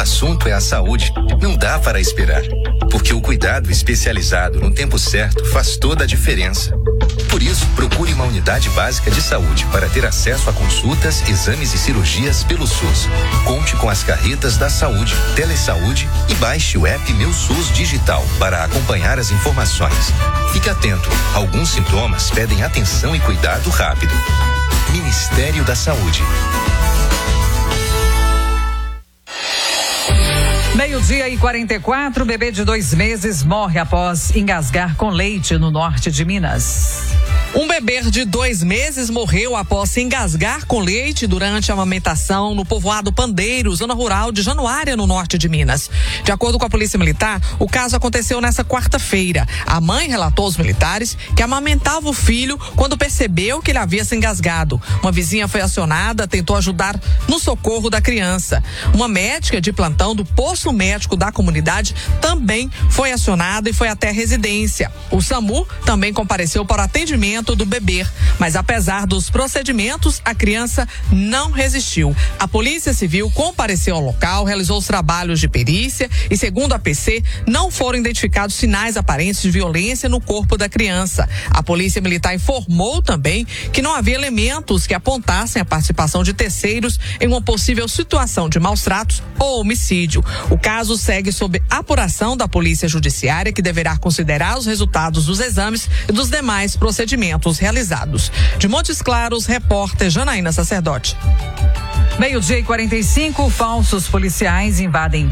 assunto é a saúde, não dá para esperar. Porque o cuidado especializado no tempo certo faz toda a diferença. Por isso, procure uma unidade básica de saúde para ter acesso a consultas, exames e cirurgias pelo SUS. Conte com as carretas da saúde, Telesaúde e baixe o app Meu SUS Digital para acompanhar as informações. Fique atento, alguns sintomas pedem atenção e cuidado rápido. Ministério da Saúde. 12:44, bebê de 2 meses morre após engasgar com leite no norte de Minas. Um bebê de 2 meses morreu após se engasgar com leite durante a amamentação no povoado Pandeiro, zona rural de Januária, no norte de Minas. De acordo com a Polícia Militar, o caso aconteceu nesta quarta-feira. A mãe relatou aos militares que amamentava o filho quando percebeu que ele havia se engasgado. Uma vizinha foi acionada, tentou ajudar no socorro da criança. Uma médica de plantão do posto médico da comunidade também foi acionada e foi até a residência. O SAMU também compareceu para o atendimento do bebê, mas apesar dos procedimentos, a criança não resistiu. A Polícia Civil compareceu ao local, realizou os trabalhos de perícia e, segundo a PC, não foram identificados sinais aparentes de violência no corpo da criança. A Polícia Militar informou também que não havia elementos que apontassem a participação de terceiros em uma possível situação de maus tratos ou homicídio. O caso segue sob apuração da Polícia Judiciária, que deverá considerar os resultados dos exames e dos demais procedimentos realizados. De Montes Claros, repórter Janaína Sacerdote. 12:45, falsos policiais invadem